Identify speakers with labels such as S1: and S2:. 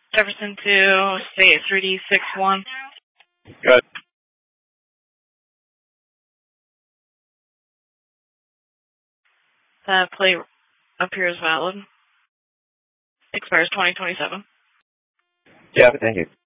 S1: Jefferson 2, state 3D61.
S2: Good.
S1: That plate appears valid. Expires 2027.
S2: Yeah, thank you.